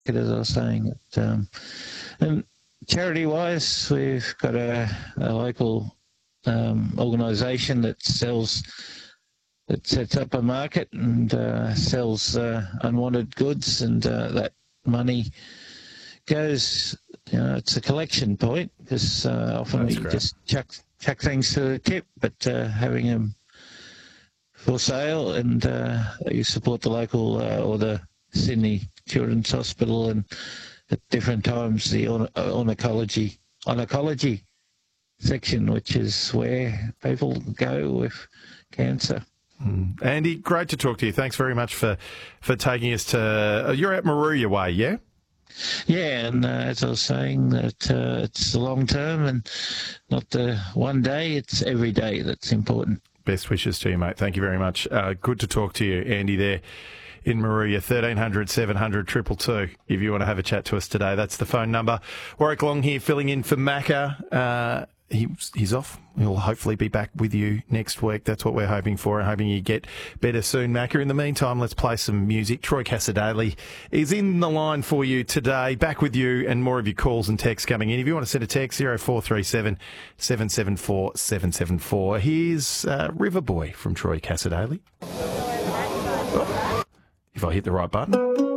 as I was saying. And charity-wise, we've got a local organisation that sets up a market and sells unwanted goods, and that money goes, it's a collection point, because often That's we great. just chuck things to the tip, but having them for sale, and you support the local or the Sydney Children's Hospital, and at different times the oncology section, which is where people go with cancer. Andy, great to talk to you. Thanks very much for taking us to... you're at Moruya Way, yeah? Yeah, and as I was saying, that it's the long term and not the one day, it's every day that's important. Best wishes to you, mate. Thank you very much. Good to talk to you, Andy, there in Moruya. 1300 700 222 if you want to have a chat to us today. That's the phone number. Warwick Long here filling in for Macca. He's off. He'll hopefully be back with you next week. That's what we're hoping for, and hoping you get better soon, Macca. In the meantime, let's play some music. Troy Cassar-Daley is in the line for you today. Back with you and more of your calls and texts coming in. If you want to send a text, 0437 774 774. Here's River Boy from Troy Cassar-Daley. If I hit the right button.